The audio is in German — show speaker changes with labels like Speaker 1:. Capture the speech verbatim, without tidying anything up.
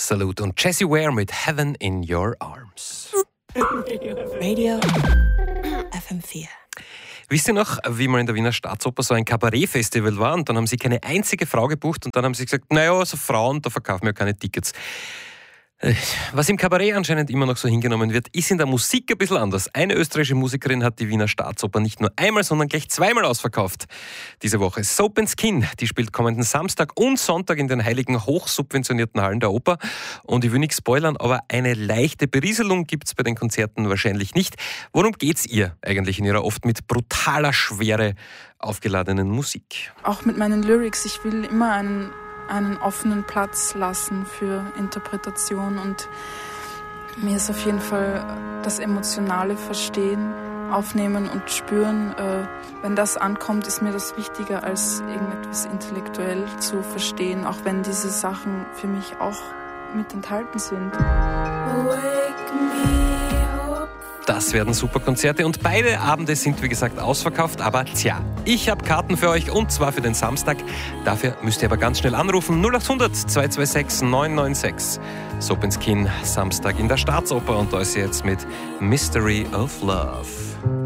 Speaker 1: Absolut. Und Jessie Ware mit Heaven in Your Arms.
Speaker 2: Radio F M vier.
Speaker 1: Wisst ihr noch, wie mal in der Wiener Staatsoper so ein Kabarettfestival war und dann haben sie keine einzige Frau gebucht und dann haben sie gesagt, naja, so Frauen, da verkaufen wir keine Tickets. Was im Kabarett anscheinend immer noch so hingenommen wird, ist in der Musik ein bisschen anders. Eine österreichische Musikerin hat die Wiener Staatsoper nicht nur einmal, sondern gleich zweimal ausverkauft. Diese Woche Soap and Skin, die spielt kommenden Samstag und Sonntag in den heiligen, hochsubventionierten Hallen der Oper. Und ich will nichts spoilern, aber eine leichte Berieselung gibt's bei den Konzerten wahrscheinlich nicht. Worum geht's ihr eigentlich in ihrer oft mit brutaler Schwere aufgeladenen Musik?
Speaker 3: Auch mit meinen Lyrics, ich will immer einen einen offenen Platz lassen für Interpretation und mir ist auf jeden Fall das emotionale Verstehen, Aufnehmen und Spüren, äh, wenn das ankommt, ist mir das wichtiger als irgendetwas intellektuell zu verstehen, auch wenn diese Sachen für mich auch mit enthalten sind.
Speaker 1: Wake me up. Das werden super Konzerte und beide Abende sind wie gesagt ausverkauft, aber tja, ich habe Karten für euch und zwar für den Samstag. Dafür müsst ihr aber ganz schnell anrufen, null acht hundert, zwei zwei sechs, neun neun sechs. Soap and Skin, Samstag in der Staatsoper und da ist sie jetzt mit Mystery of Love.